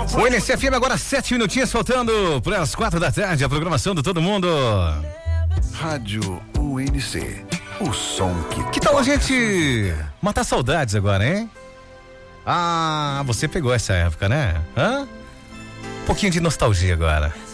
O NCFM agora 7 minutinhos faltando para as 4 da tarde, a programação do Todo Mundo. Rádio UNC, o som Que tal a gente matar saudades agora, hein? Ah, você pegou essa época, né? Um pouquinho de nostalgia agora.